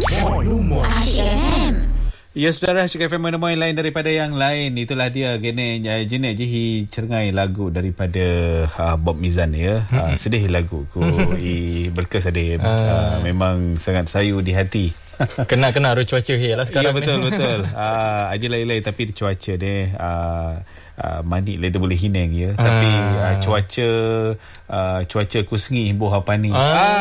Asyik FM. Ya, saudara, Asyik FM menemui lain daripada yang lain. Itulah dia jenis je cengai lagu daripada Bob Mizan ya. Sedih lagu ku berkes ada. Memang sangat sayu di hati. Kena arus cuaca lah sekarang. Ya, betul. Aja lain-lain tapi cuaca dia mandi dia boleh hineng ya. Tapi cuaca ku sengi boh apa ni.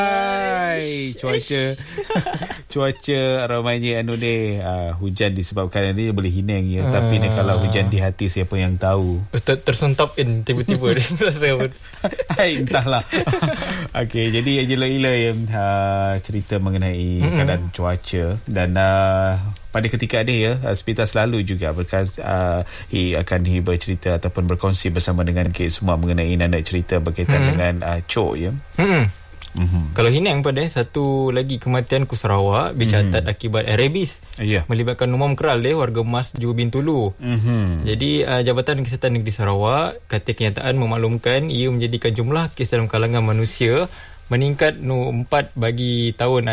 Cuaca ramainya hujan disebabkan dia boleh hineng ya. Tapi ni kalau hujan di hati siapa yang tahu. Tersuntap tiba-tiba dia rasa pun. Entahlah. Okey, jadi Ajila yang cerita mengenai keadaan cuaca dan pada ketika dia Spita selalu juga akan bercerita ataupun berkongsi bersama dengan kita semua mengenai nak cerita berkaitan dengan cok ya. Kalau hinang pada satu lagi kematian ku Sarawak bercatat akibat rabies melibatkan umum keral warga Mas Johor Bintulu. Jadi Jabatan Kesihatan Negeri Sarawak kata kenyataan memaklumkan ia menjadikan jumlah kes dalam kalangan manusia meningkat 4 bagi tahun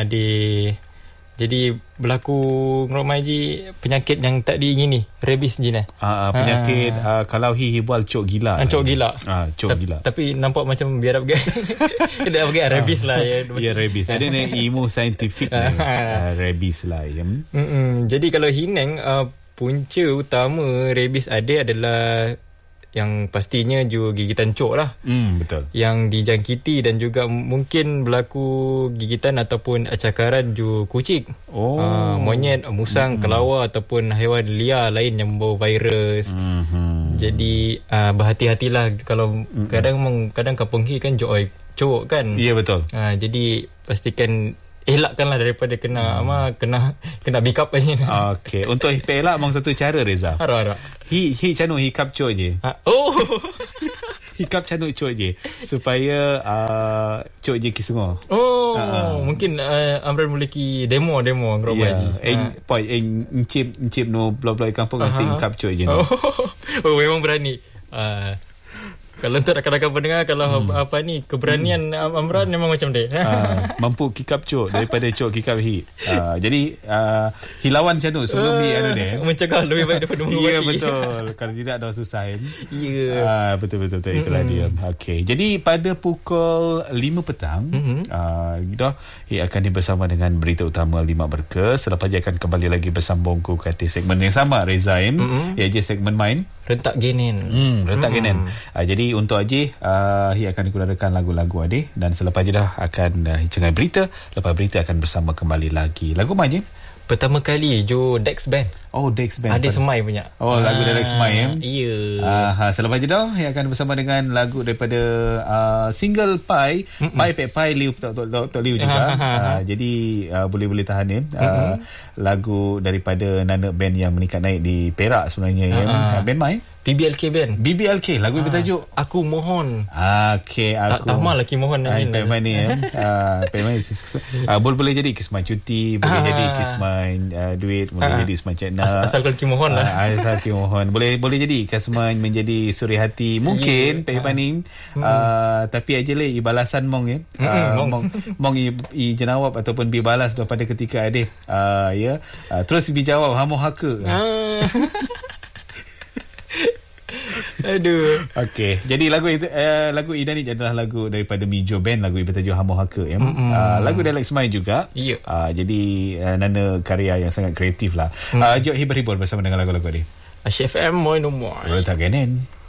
Jadi berlaku Ngoromaji penyakit yang tak diingini, rabies je penyakit kalau hibual cok gila. Cok gila. Gila. Tapi nampak macam biar apa dia pakai rabies lah ya. Ya, rabies. Ada ni ilmu saintifik rabies lah ya. Jadi kalau hinang punca utama rabies adalah yang pastinya juga gigitan cok lah. Betul. Yang dijangkiti dan juga mungkin berlaku gigitan ataupun cakaran juga kucing. Monyet, musang, kelawar ataupun haiwan liar lain yang membawa virus. Jadi berhati-hatilah kalau kadang kampung kan cok kan. Ya, betul. Jadi pastikan elakkanlah daripada kena backup aja. Okey, untuk elak memang satu cara Reza. Harap. Canu hikap cok je. Hikap canu cok je supaya cok je kisengor. Mungkin Amran boleh ki demo ngeromai je. Encip no bla-bla kampung nanti hikap cok je. Memang berani. Kalau untuk rakan-rakan pendengar, kalau keberanian Amran memang macam dia. Mampu kikap cok daripada cok kikap jadi hilawan macam tu sebelum dia mencegah lebih baik daripada mengubati. Ya, betul. Kalau tidak dah susah kan. Ya. Betul. Itulah dia. Okey. Jadi pada pukul 5 petang kita akan bersama dengan berita utama 5 berkes. Selepas dia akan kembali lagi bersambung ke segmen yang sama Reza iaitu segmen main rentak genen. Rentak genen. Jadi untuk Haji akan digunakan lagu-lagu Adi dan selepas je dah akan cengai berita. Lepas berita akan bersama kembali lagi. Lagu mana je? Pertama kali Dex Band. Dex Band. Ada Semai punya. Lagu dari Dex Semai ya. Ya. Selepas je dah akan bersama dengan lagu daripada single Pai Pai Liu Tok Liu juga. Jadi boleh tahan ya. Lagu daripada Nana Band yang meningkat naik di Perak sebenarnya ya. Band Mai BBLK Band. BBLK lagu bertajuk Aku Mohon. Okey, aku tak mal lagi mohon Pemain ni boleh jadi kisman cuti, boleh jadi kisman duit, boleh jadi kisman cekna. Asal kalau kimohon lah. Asal kimohon. Boleh jadi kisman menjadi suri hati. Mungkin Pemain tapi aja lah balasan mong ya. Mong i jenawab ataupun bibalas pada ketika ada terus bijawab hamo haka. Aduh. Okey. Jadi lagu Idani adalah lagu daripada Mijo Band, lagu bertajuk Hamo Haka ya. Lagu dari Alex Mai juga. Ya. Jadi Nana karya yang sangat kreatif lah. Jom hibur-hibur bersama dengan lagu-lagu ni. Asyik FM moi no more. Tak genen.